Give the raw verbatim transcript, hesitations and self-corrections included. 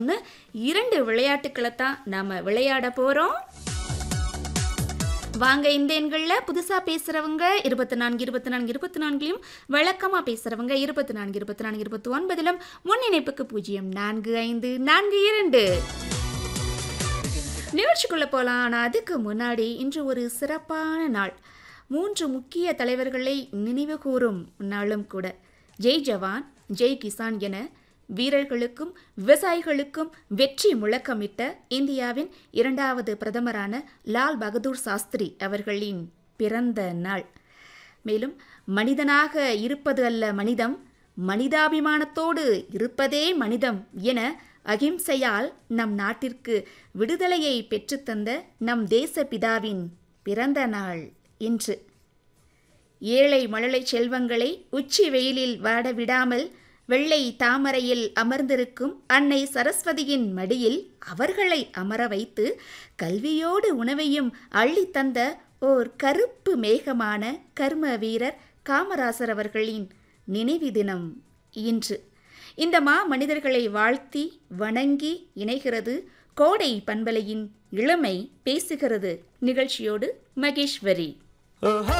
இரண்டு விளையாட்டுக்களை தான் நாம விளையாட போறோம். வாங்க, இந்த எண்களில் புதுசா பேசுறவங்க இருபத்தி நான்கு இருபத்தி நான்கு இருபத்தி நான்குலையும் வழக்கமா பேசுறவங்க இருபத்தி நான்கு இருபத்தி நான்கு இருபத்தி ஒன்பதிலும் முன் இணைப்புக்கு பூஜ்ஜியம் நான்கு ஐந்து நான்கு இரண்டு. நிகழ்ச்சிக்குள்ள போலாம். ஆனால் அதுக்கு முன்னாடி இன்று ஒரு சிறப்பான நாள். மூன்று முக்கிய தலைவர்களை நினைவு கூறும் நாளும் கூட. ஜெய் ஜவான் ஜெய் கிசான் என வீரர்களுக்கும் விவசாயிகளுக்கும் வெற்றி முழக்கமிட்ட இந்தியாவின் இரண்டாவது பிரதமரான லால் பகதூர் சாஸ்திரி அவர்களின் பிறந்த நாள். மேலும் மனிதனாக இருப்பது அல்ல மனிதம், மனிதாபிமானத்தோடு இருப்பதே மனிதம் என அகிம்சையால் நம் நாட்டிற்கு விடுதலையை பெற்றுத்தந்த நம் தேச பிதாவின் பிறந்த நாள் இன்று. ஏழை மழலை செல்வங்களை உச்சி வெயிலில் வாட விடாமல் வெள்ளை தாமரையில் அமர்ந்திருக்கும் அன்னை சரஸ்வதியின் மடியில் அவர்களை அமர வைத்து கல்வியோடு உணவையும் அள்ளித்தந்த ஓர் கருப்பு மேகமான கர்ம வீரர் காமராசர் அவர்களின் நினைவு தினம் இன்று. இந்த மா மனிதர்களை வாழ்த்தி வணங்கி இணைகிறது கோடை பண்பலையின் இளமை பேசுகிறது நிகழ்ச்சியோடு மகேஸ்வரி.